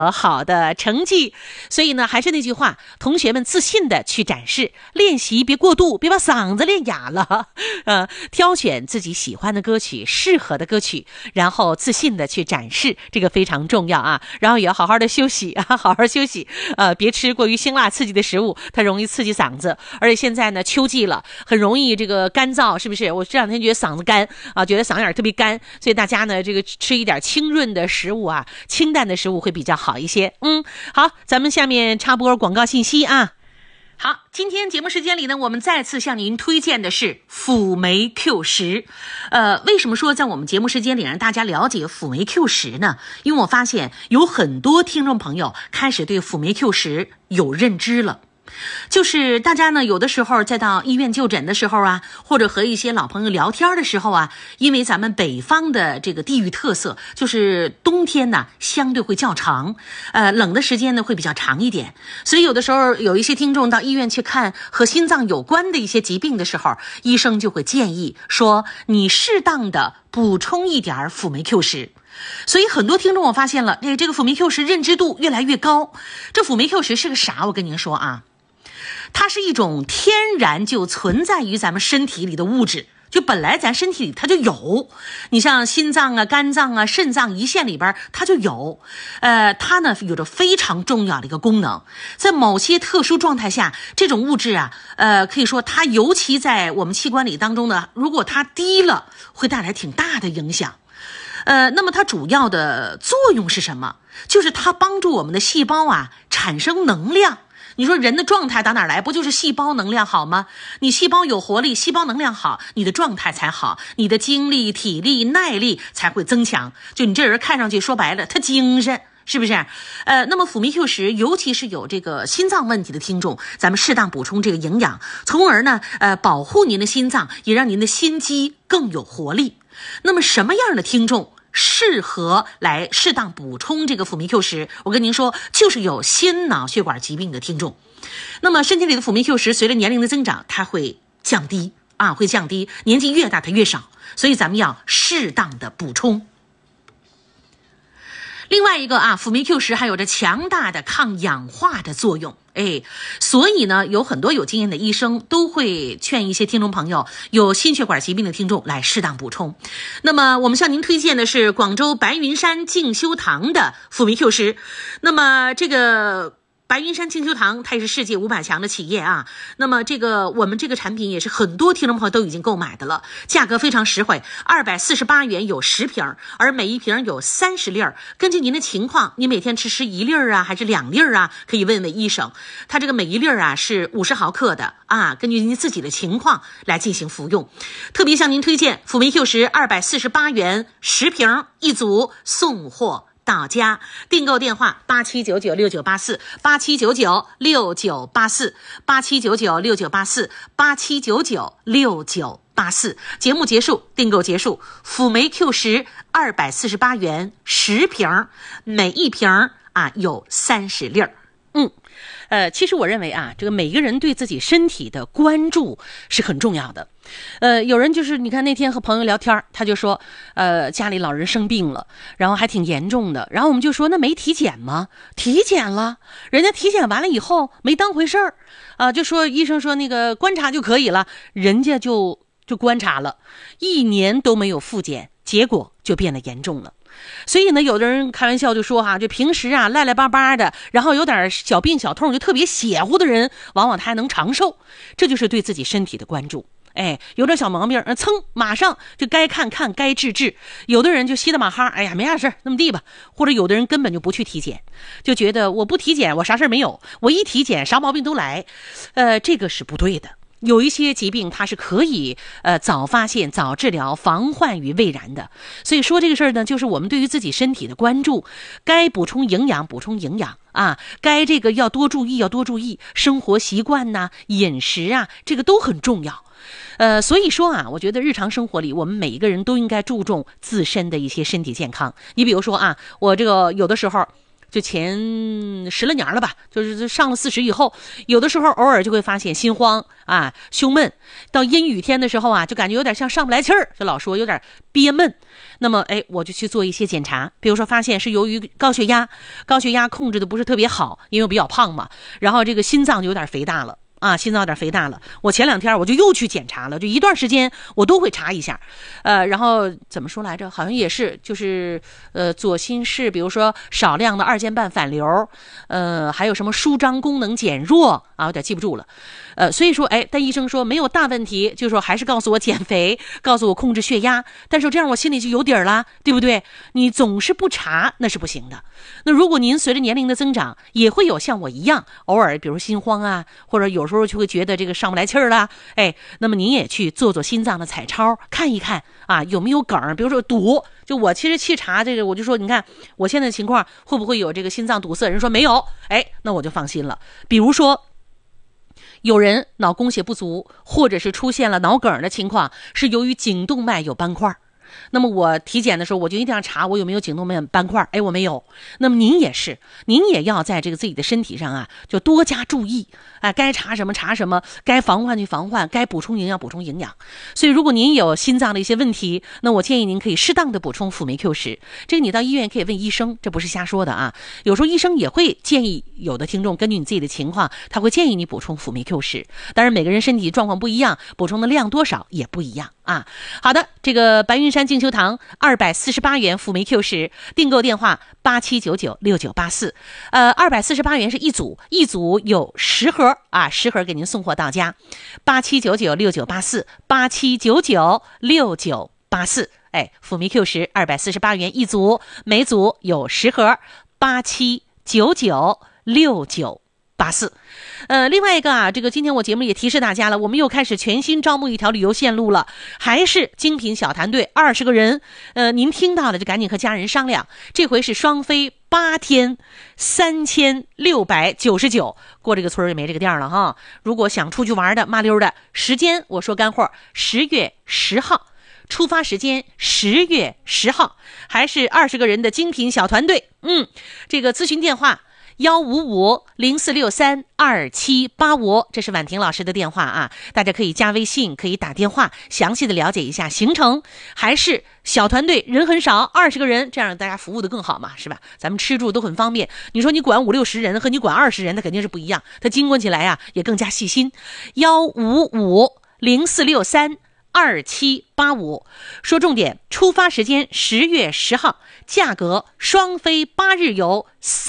好的成绩。所以呢，还是那句话，同学们自信的去展示，练习别过度，别把嗓子练哑了。挑选自己喜欢的歌曲，适合的歌曲，然后自信的去展示，这个非常重要啊。然后也要好好的休息啊，好好休息。别吃过于辛辣刺激的食物，它容易刺激嗓子。而且现在呢，秋季了，很容易这个干燥，是不是？我这两天觉得嗓子干啊，觉得嗓子眼特别干，所以大家呢，这个吃一点清润的食物啊，清淡的食物会比较好一些。好，咱们下面插播广告信息啊。好，今天节目时间里呢，我们再次向您推荐的是辅酶 Q10。为什么说在我们节目时间里让大家了解辅酶 Q10 呢？因为我发现有很多听众朋友开始对辅酶 Q10 有认知了。就是大家呢，有的时候在到医院就诊的时候啊，或者和一些老朋友聊天的时候啊，因为咱们北方的这个地域特色，就是冬天呢相对会较长，冷的时间呢会比较长一点，所以有的时候有一些听众到医院去看和心脏有关的一些疾病的时候，医生就会建议说，你适当的补充一点辅酶 Q10。所以很多听众我发现了，这个辅酶 Q10 认知度越来越高。这辅酶 Q10 是个啥？我跟您说啊，它是一种天然就存在于咱们身体里的物质，就本来咱身体里它就有，你像心脏啊、肝脏啊、肾脏、胰腺里边它就有。它呢有着非常重要的一个功能，在某些特殊状态下，这种物质啊，可以说它尤其在我们器官里当中呢，如果它低了，会带来挺大的影响。那么它主要的作用是什么？就是它帮助我们的细胞啊产生能量。你说人的状态打哪来？不就是细胞能量好吗？你细胞有活力，细胞能量好，你的状态才好，你的精力、体力、耐力才会增强。就你这人看上去说白了，他精神。是不是？那么辅酶 Q10，尤其是有这个心脏问题的听众，咱们适当补充这个营养，从而呢，保护您的心脏，也让您的心肌更有活力。那么什么样的听众适合来适当补充这个辅酶 Q10？我跟您说，就是有心脑血管疾病的听众。那么身体里的辅酶 Q10随着年龄的增长，它会降低啊，会降低，年纪越大它越少，所以咱们要适当的补充。另外一个啊，辅酶 Q10还有着强大的抗氧化的作用，所以呢，有很多有经验的医生都会劝一些听众朋友，有心血管疾病的听众来适当补充。那么我们向您推荐的是广州白云山静修堂的辅酶 Q10。那么这个白云山静修堂它也是世界500强的企业啊。那么我们这个产品也是很多听众朋友都已经购买的了，价格非常实惠，248元有10瓶，而每一瓶有30粒。根据您的情况，你每天吃1粒啊，还是2粒啊？可以问问医生。它这个每一粒啊是50毫克的啊，根据您自己的情况来进行服用。特别向您推荐辅酶 Q10 248元10瓶一组，送货到家。订购电话87996984 87996984 87996984 87996984。节目结束，订购结束。辅酶 Q10 248元10瓶，每一瓶啊有30粒。其实我认为啊，这个每个人对自己身体的关注是很重要的。有人就是你看那天和朋友聊天，他就说家里老人生病了，然后还挺严重的，然后我们就说那没体检吗？体检了，人家体检完了以后没当回事儿就说医生说那个观察就可以了，人家就观察了1年都没有复检，结果就变得严重了。所以呢，有的人开玩笑就说就平时啊赖赖巴巴的，然后有点小病小痛就特别邪乎的人，往往他还能长寿，这就是对自己身体的关注。有点小毛病马上就该看看该治。有的人就稀里马哈，没啥事那么地吧。或者有的人根本就不去体检，就觉得我不体检我啥事没有，我一体检啥毛病都来。这个是不对的。有一些疾病它是可以早发现早治疗，防患于未然的。所以说这个事儿呢，就是我们对于自己身体的关注，该补充营养补充营养啊，该这个要多注意生活习惯呐、饮食啊，这个都很重要。所以说啊，我觉得日常生活里我们每一个人都应该注重自身的一些身体健康。你比如说啊，我这个有的时候就前10来年了吧，就是上了40以后，有的时候偶尔就会发现心慌啊、胸闷，到阴雨天的时候啊，就感觉有点像上不来气儿，就老说有点憋闷。那么我就去做一些检查，比如说发现是由于高血压控制的不是特别好，因为我比较胖嘛，然后这个心脏就有点肥大了。心脏有点肥大了。我前2天我就又去检查了，就一段时间我都会查一下，然后怎么说来着？好像也是就是左心室，比如说少量的2间半反流，还有什么舒张功能减弱啊，有点记不住了。所以说但医生说没有大问题，就是说还是告诉我减肥，告诉我控制血压，但是这样我心里就有底儿了，对不对？你总是不查那是不行的。那如果您随着年龄的增长，也会有像我一样偶尔比如心慌啊，或者有时候就会觉得这个上不来气儿了，那么您也去做心脏的彩超，看一看啊有没有梗，比如说堵。就我其实去查这个，我就说你看我现在的情况会不会有这个心脏堵塞，人说没有，那我就放心了。比如说有人脑供血不足，或者是出现了脑梗的情况，是由于颈动脉有斑块。那么我体检的时候，我就一定要查我有没有颈动脉斑块，我没有。那么您也是，您也要在这个自己的身体上啊，就多加注意，该查什么查什么，该防患去防患，该补充营养补充营养。所以如果您有心脏的一些问题，那我建议您可以适当的补充辅酶 Q10。这个你到医院可以问医生，这不是瞎说的啊。有时候医生也会建议有的听众根据你自己的情况，他会建议你补充辅酶 Q10。当然每个人身体状况不一样，补充的量多少也不一样啊。好的，这个白云山净修堂248元辅酶 Q10，订购电话87996984，248元是一组有10盒啊，10盒给您送货到家，87996984，87996984，辅酶 Q10 248元一组，每组有10盒，87996984。另外一个啊，这个今天我节目也提示大家了，我们又开始全新招募一条旅游线路了，还是精品小团队20个人，您听到了就赶紧和家人商量，这回是双飞8天3699，过这个村也没这个店了哈。如果想出去玩的麻溜的，时间我说干货，10月10号。出发时间10月10号，还是20个人的精品小团队。这个咨询电话155-0463-2785，这是婉婷老师的电话啊，大家可以加微信，可以打电话详细的了解一下行程。还是小团队，人很少，20个人，这样大家服务的更好嘛，是吧？咱们吃住都很方便。你说你管50-60人和你管20人，那肯定是不一样，他经过起来啊也更加细心。155-0463-2785，说重点，出发时间10月10号，价格双飞8日游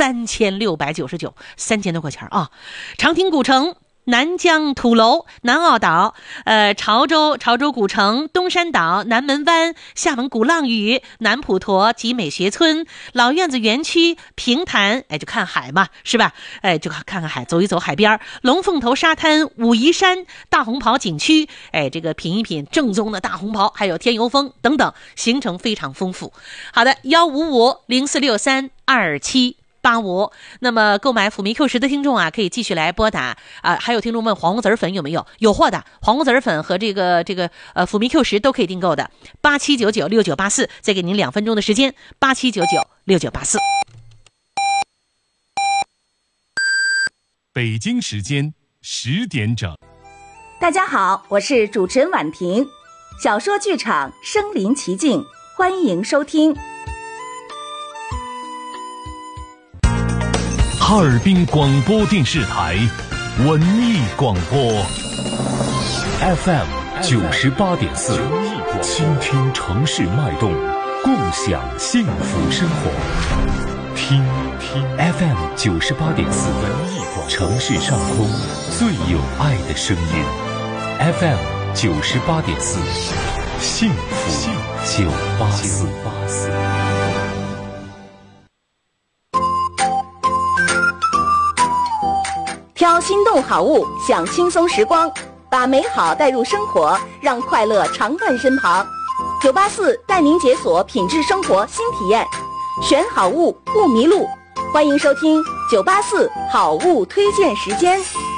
3699，3000多块钱啊！长汀古城、南疆土楼、南澳岛、潮州古城、东山岛、南门湾、厦门鼓浪屿、南普陀、集美学村、老院子园区、平潭，就看海嘛，是吧？就看看海，走一走海边，龙凤头沙滩、武夷山、大红袍景区，这个品一品正宗的大红袍，还有天油风等等，行程非常丰富。好的，155-0463-2785。那么购买辅酶 Q10 的听众啊，可以继续来拨打啊。还有听众问黄瓜籽粉有没有？有货的，黄瓜籽粉和这个辅酶 Q10 都可以订购的。87996984，再给您2分钟的时间，87996984。 北京时间10点整。 大家好，我是主持人婉婷，小说剧场身临其境，欢迎收听。 哈尔滨广播电视台文艺广播 FM 98.4，倾听城市脉动，共享幸福生活。听 FM 98.4，城市上空最有爱的声音。FM 98.4，幸福984。 挑心动好物，享轻松时光，把美好带入生活，让快乐常伴身旁。984带您解锁品质生活新体验，选好物不迷路。欢迎收听984好物推荐时间。